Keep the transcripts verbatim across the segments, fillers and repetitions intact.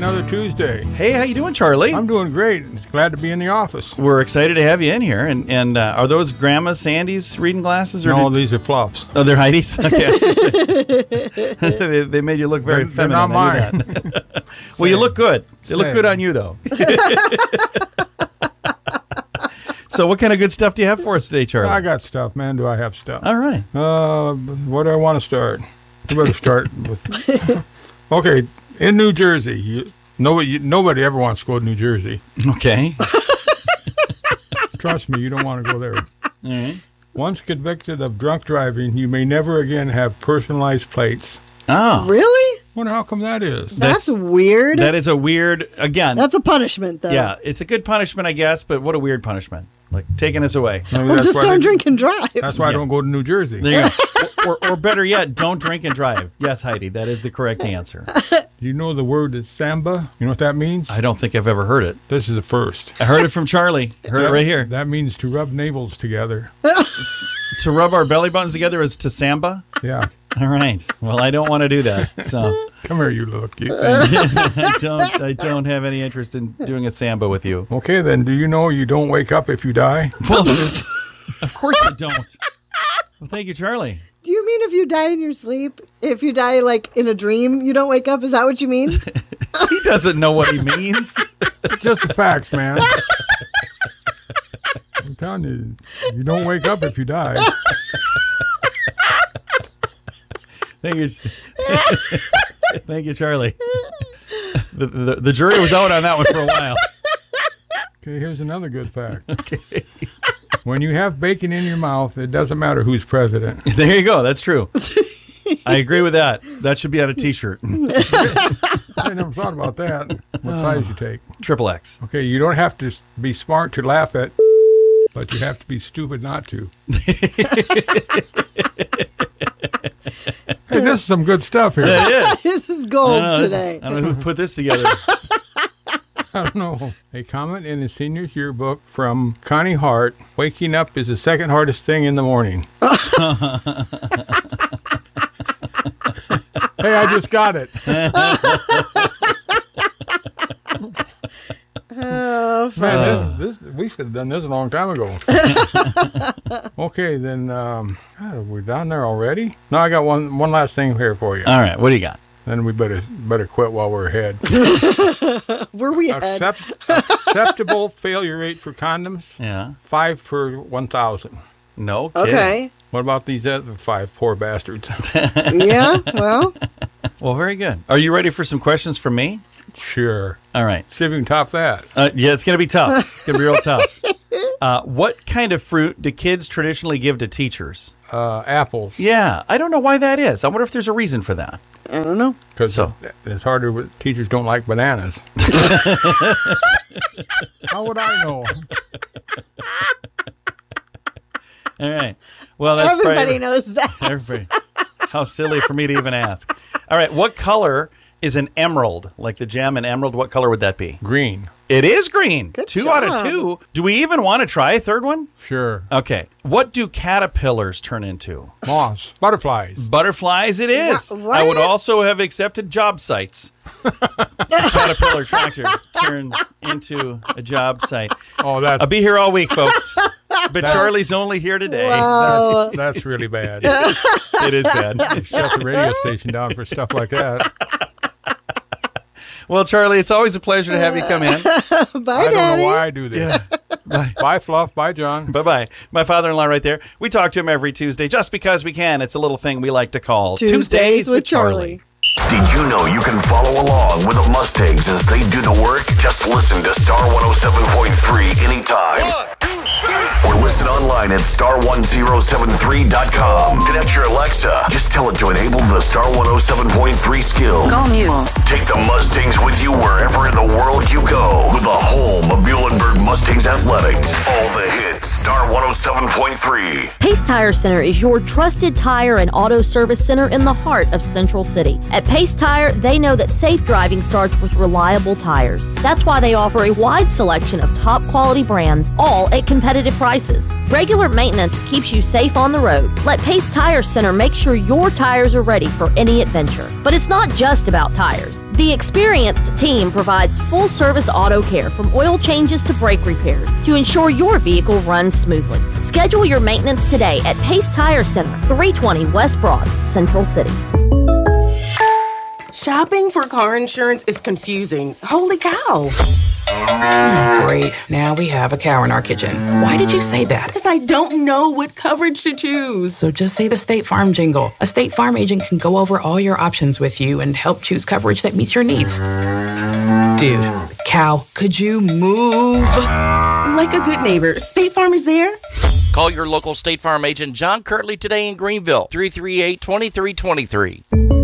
another Tuesday. Hey, how you doing, Charlie? I'm doing great. Glad to be in the office. We're excited to have you in here. And and uh, are those Grandma Sandy's reading glasses? Or no, did... these are Fluffs. Oh, they're Heidi's? Okay. they, they made you look very they're, feminine. They're not mine. Well, you look good. They Say. look good on you, though. So what kind of good stuff do you have for us today, Charlie? I got stuff, man. Do I have stuff? All right. Uh, where do I want to start? I better start with... Okay, in New Jersey, you, nobody, you, nobody ever wants to go to New Jersey. Okay. Trust me, you don't want to go there. All right. Once convicted of drunk driving, you may never again have personalized plates. Oh. Really? Wonder how come that is. That's, That's weird. That is a weird, again. That's a punishment, though. Yeah, it's a good punishment, I guess, but what a weird punishment. Like, taking us away. Maybe Well, that's just why don't they- drink and drive. That's why I Yeah. don't go to New Jersey. There you go. or, or better yet, don't drink and drive. Yes, Heidi, that is the correct answer. Do you know the word is samba? You know what that means? I don't think I've ever heard it. This is a first. I heard it from Charlie. Heard it right here. That means to rub navels together. To rub our belly buttons together is to samba? Yeah. All right. Well, I don't want to do that. So Come here, you little cute thing. I don't I don't have any interest in doing a samba with you. Okay, then. Do you know you don't wake up if you die? Well, of course I don't. Well, thank you, Charlie. Do you mean if you die in your sleep? If you die, like, in a dream, you don't wake up? Is that what you mean? He doesn't know what he means. Just the facts, man. I'm telling you, you don't wake up if you die. Thank you. Thank you, Charlie. The, the, the jury was out on that one for a while. Okay, here's another good fact. Okay. When you have bacon in your mouth, it doesn't matter who's president. There you go. That's true. I agree with that. That should be on a T-shirt. I never thought about that. What size you take. Triple X. Okay, you don't have to be smart to laugh at, but you have to be stupid not to. Hey, this is some good stuff here. It is. This is I gold don't know, this today. is- I don't know who put this together. I don't know. A comment in the senior's yearbook from Connie Hart: waking up is the second hardest thing in the morning. Hey, I just got it. Oh, Man, this, this, we should have done this a long time ago. Okay, then um, God, we're down there already. No, I got one one last thing here for you. All right. What do you got? Then we better better quit while we're ahead. were we ahead? Accept, acceptable failure rate for condoms: Yeah. five per one thousand. No kidding. Okay. What about these other five poor bastards? Yeah, well, Well, very good. Are you ready for some questions from me? Sure. All right. See if we can top that. Uh, yeah, it's going to be tough. It's going to be real tough. Uh, what kind of fruit do kids traditionally give to teachers? Uh, apples. Yeah, I don't know why that is. I wonder if there's a reason for that. I don't know. Because So- it's harder with teachers don't like bananas. How would I know? All right. Well, that's Everybody probably, knows that. Everybody. How silly for me to even ask. All right. What color is an emerald? Like the gem in emerald, what color would that be? Green. It is green. Good two out of job. two. Do we even want to try a third one? Sure. Okay. What do caterpillars turn into? Moss. Butterflies. Butterflies it is. Wha- I would what? also have accepted job sites. Caterpillar tractor turned into a job site. Oh, that's I'll be here all week, folks. But Charlie's only here today. Wow. that's really bad. It is bad. Shut the radio station down for stuff like that. Well, Charlie, it's always a pleasure to have you come in. Bye, I don't Daddy. know why I do this. Bye. Bye, Fluff. Bye, John. Bye-bye. My father-in-law right there. We talk to him every Tuesday just because we can. It's a little thing we like to call Tuesdays with Charlie. Did you know you can follow along with the Mustangs as they do the work? Just listen to Star one oh seven point three anytime. One, two, three. Or listen online at star one oh seven three dot com. Connect your Alexa. Just tell it to enable the Star one oh seven point three skill. Go Mules. Take the Mustangs with you wherever in the world you go. With the home of Muhlenberg Mustangs Athletics. All the hits. Star one oh seven point three. Pace Tire Center is your trusted tire and auto service center in the heart of Central City. At Pace Tire, they know that safe driving starts with reliable tires. That's why they offer a wide selection of top quality brands, all at competitive prices. Regular maintenance keeps you safe on the road. Let Pace Tire Center make sure your tires are ready for any adventure. But it's not just about tires. The experienced team provides full-service auto care from oil changes to brake repairs to ensure your vehicle runs smoothly. Schedule your maintenance today at Pace Tire Center, three twenty West Broad, Central City. Shopping for car insurance is confusing. Holy cow. Great. Now we have a cow in our kitchen. Why did you say that? Because I don't know what coverage to choose. So just say the State Farm jingle. A State Farm agent can go over all your options with you and help choose coverage that meets your needs. Dude, cow, could you move? Like a good neighbor, State Farm is there. Call your local State Farm agent John Kirtley today in Greenville, three three eight, two three two three.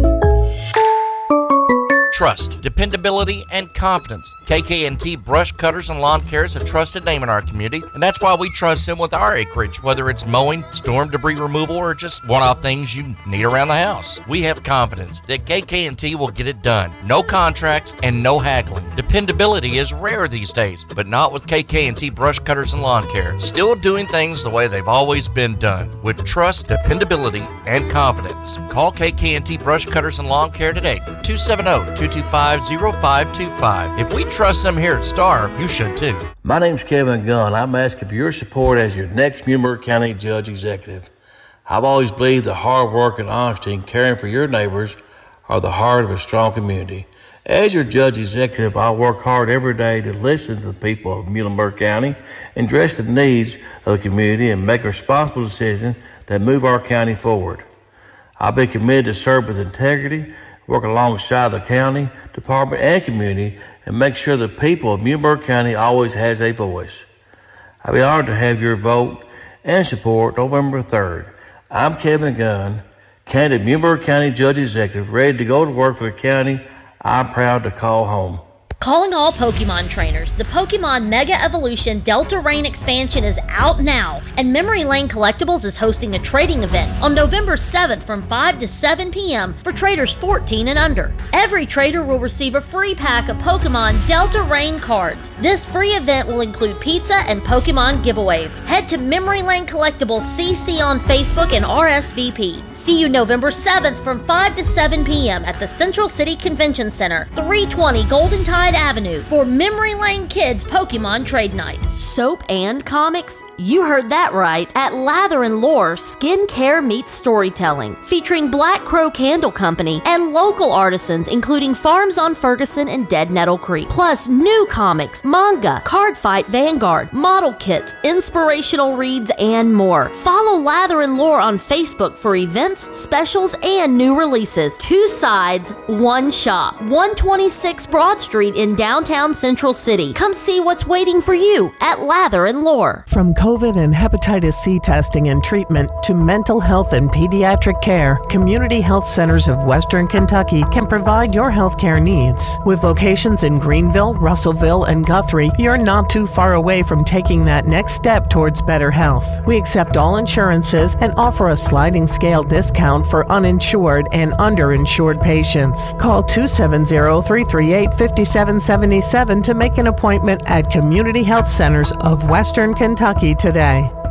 Trust, dependability, and confidence. K K and T Brush Cutters and Lawn Care is a trusted name in our community, and that's why we trust them with our acreage, whether it's mowing, storm debris removal, or just one-off things you need around the house. We have confidence that K K and T will get it done. No contracts and no haggling. Dependability is rare these days, but not with K K and T Brush Cutters and Lawn Care. Still doing things the way they've always been done, with trust, dependability, and confidence. Call K K and T Brush Cutters and Lawn Care today, two seven zero, two two five, zero five two five. If we trust them here at Star, you should too. My name's Kevin Gunn. I'm asking for your support as your next Muhlenberg County Judge Executive. I've always believed that hard work and honesty and caring for your neighbors are the heart of a strong community. As your Judge Executive, I work hard every day to listen to the people of Muhlenberg County, address the needs of the community, and make responsible decisions that move our county forward. I'll be committed to serve with integrity, work alongside the county, department, and community, and make sure the people of Muhlenberg County always has a voice. I'll be honored to have your vote and support November third. I'm Kevin Gunn, candidate Muhlenberg County Judge Executive, ready to go to work for the county I'm proud to call home. Calling all Pokemon trainers, the Pokemon Mega Evolution Delta Rain expansion is out now, and Memory Lane Collectibles is hosting a trading event on November seventh from five to seven p.m. for traders fourteen and under. Every trader will receive a free pack of Pokemon Delta Rain cards. This free event will include pizza and Pokemon giveaways. Head to Memory Lane Collectibles C C on Facebook and R S V P. See you November seventh from five to seven p.m. at the Central City Convention Center, three twenty Golden Tide Avenue for Memory Lane Kids Pokemon Trade Night. Soap and comics? You heard that right. At Lather and Lore, skincare meets storytelling, featuring Black Crow Candle Company and local artisans including Farms on Ferguson and Dead Nettle Creek. Plus new comics, manga, Card Fight Vanguard, model kits, inspirational reads, and more. Follow Lather and Lore on Facebook for events, specials, and new releases. Two sides, one shop. one twenty-six Broad Street in downtown Central City. Come see what's waiting for you at Lather and Lore. From COVID and hepatitis C testing and treatment to mental health and pediatric care, Community Health Centers of Western Kentucky can provide your health care needs. With locations in Greenville, Russellville, and Guthrie, you're not too far away from taking that next step towards better health. We accept all insurances and offer a sliding scale discount for uninsured and underinsured patients. Call two seven zero, three three eight, five seven seven seven to make an appointment at Community Health Centers of Western Kentucky today.